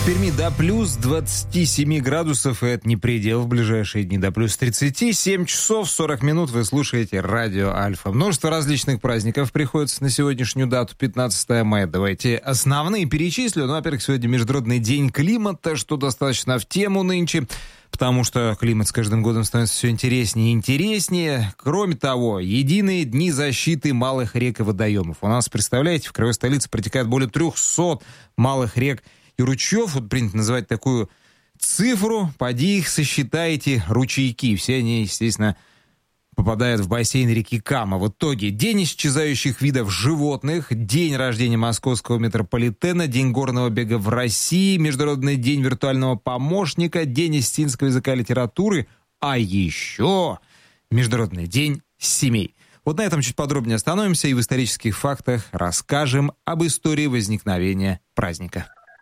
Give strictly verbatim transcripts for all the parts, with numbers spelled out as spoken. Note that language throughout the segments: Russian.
Перми до плюс двадцати семи градусов, и это не предел. В ближайшие дни до плюс тридцати. семь часов сорок минут вы слушаете радио Альфа. Множество различных праздников приходится на сегодняшнюю дату, пятнадцатое мая. Давайте основные перечислю. Ну, во-первых, сегодня Международный день климата, что достаточно в тему нынче, потому что климат с каждым годом становится все интереснее и интереснее. Кроме того, единые дни защиты малых рек и водоемов. У нас, представляете, в краевой столице протекает более трехсот малых рек и ручьев. Вот принято называть такую цифру. Поди их сосчитайте, ручейки. Все они, естественно, попадают в бассейн реки Кама. В итоге День исчезающих видов животных, День рождения Московского метрополитена, День горного бега в России, Международный день виртуального помощника, День осетинского языка и литературы, а еще Международный день семей. Вот на этом чуть подробнее остановимся и в исторических фактах расскажем об истории возникновения праздника.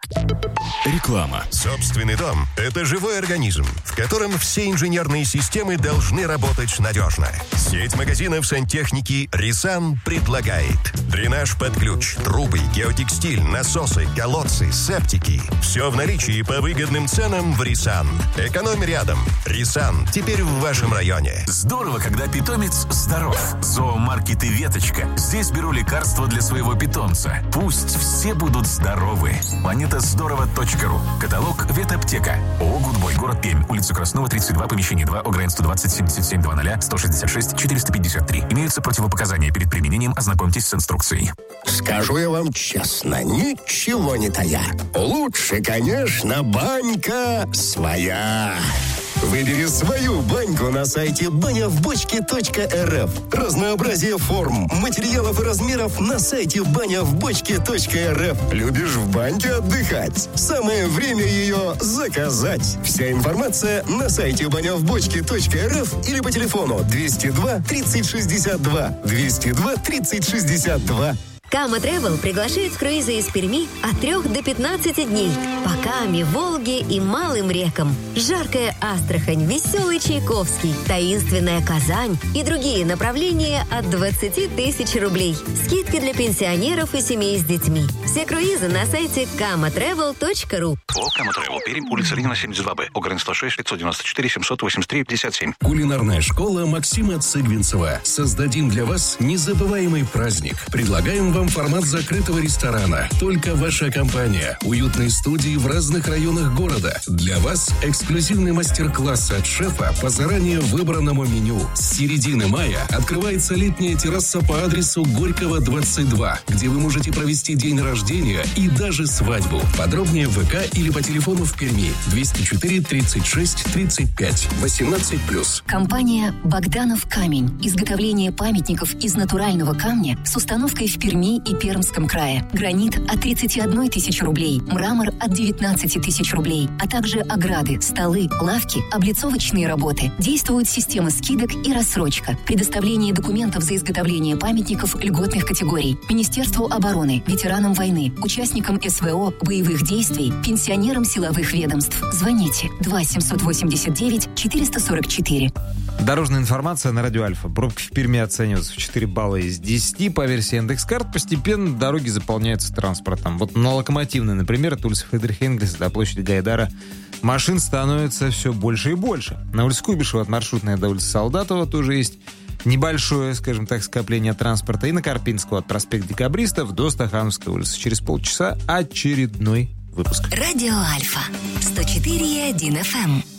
Реклама. Собственный дом – это живой организм, в котором все инженерные системы должны работать надежно. Сеть магазинов сантехники «Рисан» предлагает дренаж под ключ, трубы, геотекстиль, насосы, колодцы, септики. Все в наличии по выгодным ценам в «Рисан». Экономь рядом. «Рисан» теперь в вашем районе. Здорово, когда питомец здоров. Зоомаркеты «Веточка». Здесь беру лекарства для своего питомца. Пусть все будут здоровы. Планета здорово точка ру. Каталог «Ветаптека». ООО «Гудбой», город Пермь, улица Краснова, тридцать два, помещение два, ОГРН сто двадцать семьдесят семь двадцать сто шестьдесят шесть четыреста пятьдесят три. Имеются противопоказания перед применением, ознакомьтесь с инструкцией. Скажу я вам честно, ничего не тая. Лучше, конечно, банька своя. Выбери свою баньку на сайте баня в бочке точка эр эф. Разнообразие форм, материалов и размеров на сайте баня в бочке точка эр эф. Любишь в баньке отдыхать? Самое время ее заказать. Вся информация на сайте баня в бочке точка эр эф или по телефону двести два тридцать шестьдесят два. двести два тридцать шестьдесят два. Кама Travel приглашает в круизы из Перми от трех до пятнадцати дней по Каме, Волге и малым рекам. Жаркая Астрахань, веселый Чайковский, таинственная Казань и другие направления от двадцати тысяч рублей. Скидки для пенсионеров и семей с детьми. Все круизы на сайте кама трэвел точка ру. О, Кама Travel, Пермь, улица Ленина, семьдесят два бэ, ОГРН сто шесть пятьсот девяносто четыре семьсот восемьдесят три пятьдесят семь. Кулинарная школа Максима Цыгвинцева. Создадим для вас незабываемый праздник. Предлагаем вам формат закрытого ресторана. Только ваша компания. Уютные студии в разных районах города. Для вас эксклюзивный мастер-класс от шефа по заранее выбранному меню. С середины мая открывается летняя терраса по адресу Горького, двадцать два, где вы можете провести день рождения и даже свадьбу. Подробнее в ВК или по телефону в Перми двести четыре тридцать шесть тридцать пять восемнадцать плюс. Компания «Богданов камень». Изготовление памятников из натурального камня с установкой в Перми и Пермском крае. Гранит от тридцати одной тысячи рублей, мрамор от девятнадцати тысяч рублей, а также ограды, столы, лавки, облицовочные работы. Действует система скидок и рассрочка. Предоставление документов за изготовление памятников льготных категорий. Министерству обороны, ветеранам войны, участникам эс вэ о, боевых действий, пенсионерам силовых ведомств. Звоните два семьсот восемьдесят девять четыреста сорок четыре. Дорожная информация на радио Альфа. Пробки в Перми оцениваются в четыре балла из десяти. По версии Яндекс.Карт постепенно дороги заполняются транспортом. Вот на Локомотивной, например, от улицы Фридриха Энгельса до площади Гайдара машин становится все больше и больше. На улице Куйбышева от Маршрутной до улицы Солдатова тоже есть небольшое, скажем так, скопление транспорта. И на Карпинского от проспекта Декабристов до Стахановской улицы. Через полчаса очередной выпуск. Радио Альфа сто четыре и один эф эм.